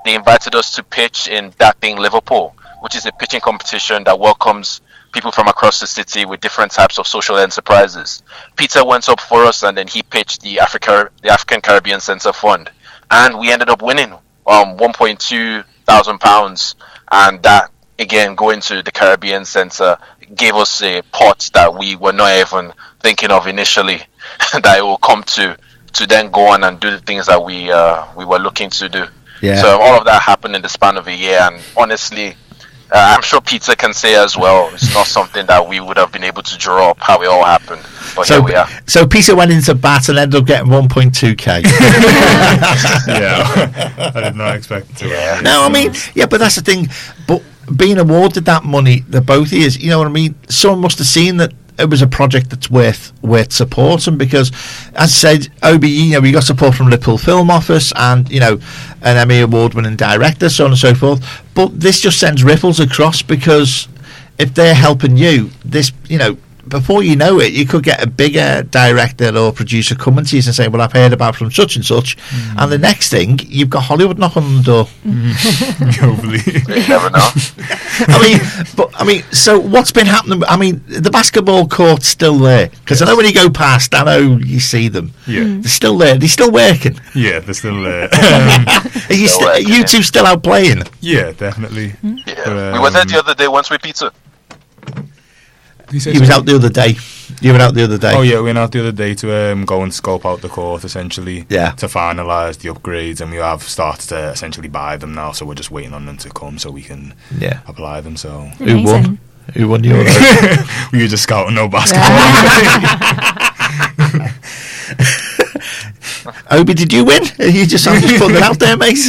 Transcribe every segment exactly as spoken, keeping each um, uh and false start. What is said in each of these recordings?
they invited us to pitch in That Thing Liverpool, which is a pitching competition that welcomes people from across the city with different types of social enterprises. Peter went up for us, and then he pitched the Africa, the African Caribbean Center Fund, and we ended up winning um one point two thousand pounds, and that again going to the Caribbean Center gave us a pot that we were not even thinking of initially that it will come to to then go on and do the things that we uh, we were looking to do. Yeah. So all of that happened in the span of a year, and honestly, uh, I'm sure Peter can say as well, it's not something that we would have been able to draw up how it all happened. But so, here we are. So Peter went into bat and ended up getting one point two K. Yeah, I did not expect to. Yeah. No, I mean, yeah, but that's the thing. But being awarded that money, the both of you, you know what I mean? Someone must have seen that it was a project that's worth worth supporting, because, as I said, O B E, you know, we got support from Liverpool Film Office and, you know, an Emmy Award-winning director, so on and so forth. But this just sends ripples across, because if they're helping you, this, you know, before you know it, you could get a bigger director or producer coming to you and saying, well, I've heard about from such and such. Mm. And the next thing, you've got Hollywood knocking on the door. Mm. Hopefully. You never know. I mean, but I mean, so what's been happening? I mean, the basketball court's still there, because yes. I know when you go past, I know you see them. Yeah, they're still there. They're still working. Yeah, they're still there. Um, are you, still st- working, you yeah. two still out playing? Yeah, definitely. Yeah, but, um, we were there the other day once with Peter. You was out the other day. You were out the other day. Oh yeah, we went out the other day to um, go and scope out the court, essentially. Yeah. To finalise the upgrades, and we have started to essentially buy them now. So we're just waiting on them to come so we can yeah. apply them. So who won? Who won yours? We were just scouting no basketball. Obi, did you win? You just I'm just putting it out there, mate.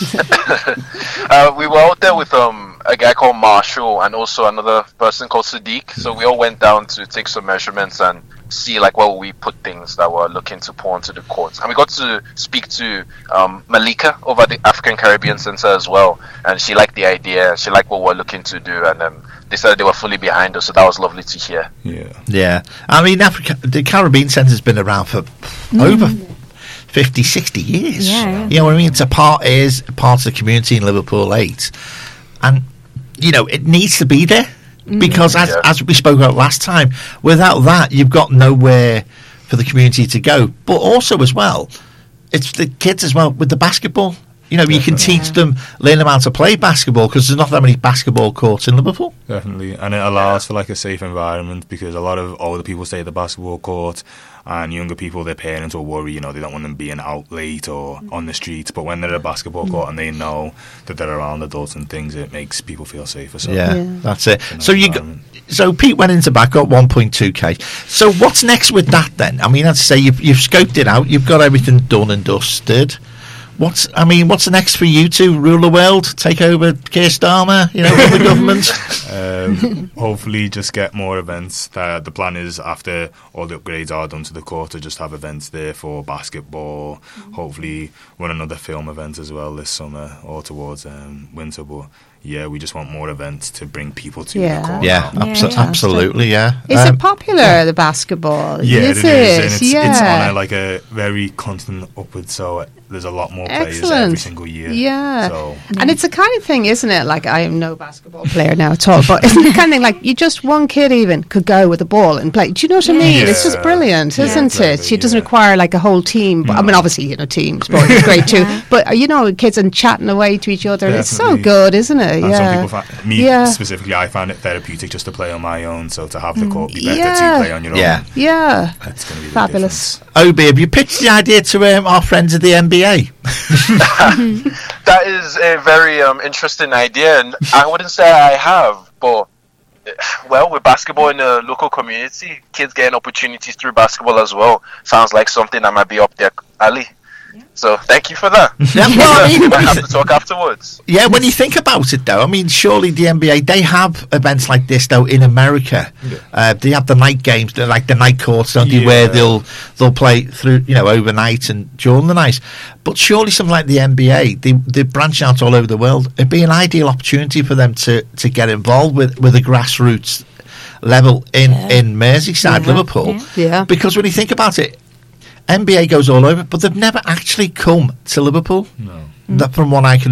uh, we were out there with um. a guy called Marshall and also another person called Sadiq. So we all went down to take some measurements and see like where we put things that we're looking to pour into the courts. And we got to speak to um, Malika over at the African Caribbean Center as well. And she liked the idea. She liked what we're looking to do. And um, they said they were fully behind us. So that was lovely to hear. Yeah. Yeah. I mean, Africa, the Caribbean Center's been around for mm. over fifty, sixty years. Yeah. You know what I mean? It's a part, it is a part of the community in Liverpool eight. And you know, it needs to be there, because as, yeah. as we spoke about last time, without that, you've got nowhere for the community to go. But also as well, it's the kids as well with the basketball. You know, Definitely. You can teach yeah. them, learn them how to play basketball, because there's not that many basketball courts in Liverpool. Definitely, and it allows for like a safe environment, because a lot of older people stay at the basketball court, and younger people, their parents will worry, you know, they don't want them being out late or on the streets. But when they're at a basketball court and they know that they're around adults and things, it makes people feel safer. So yeah, yeah. that's it. So you got, so Pete went into back, got one point two K. So what's next with that then? I mean, I'd say you've you've scoped it out, you've got everything done and dusted. What's I mean, what's next for you to rule the world, take over Keir Starmer, you know, run the government? Um, hopefully, just get more events. Uh, the plan is after all the upgrades are done to the court to just have events there for basketball. Mm-hmm. Hopefully, run another film event as well this summer or towards um, winter. But yeah, we just want more events to bring people to yeah. the court. Yeah, abso- yeah, absolutely. Yeah. Is um, it popular, the basketball? Yeah, is it is. And it? it's, yeah. it's on a, like a very constant upward. So there's a lot more players Excellent. every single year. Yeah. So, and it's a kind of thing, isn't it? Like, I am no basketball player now at all, but isn't it kind of thing like you just one kid even could go with a ball and play? Do you know what I mean? Yeah. It's just brilliant, Yeah, isn't exactly, it? It doesn't yeah. require like a whole team. But, I mean, obviously, you know, team sport is great too. But, uh, you know, kids and chatting away to each other. Definitely. It's so good, isn't it? And yeah. some people find, me yeah. specifically, I find it therapeutic just to play on my own. So to have the court be better Yeah. to play on your own. Yeah. Yeah. It's going to be the Fabulous. difference. Obi, have you pitched the idea to um, our friends at the N B A? That is a very um, interesting idea, and I wouldn't say I have, but well, with basketball in the local community, kids getting opportunities through basketball as well sounds like something that might be up their alley. So thank you for that. Yeah, well, I mean, we when have you to talk afterwards. Yeah, when you think about it, though, I mean, surely the N B A, they have events like this, though, in America. Yeah. Uh, they have the night games, they're like the night courts, don't they, Yeah. where they'll they'll play through, you know, overnight and during the night. But surely something like the N B A, they they branch out all over the world. It'd be an ideal opportunity for them to, to get involved with, with a grassroots level in, Yeah. in Merseyside, Yeah. Liverpool. Yeah. Yeah. Because when you think about it, N B A goes all over, but they've never actually come to Liverpool. No. That, from what I can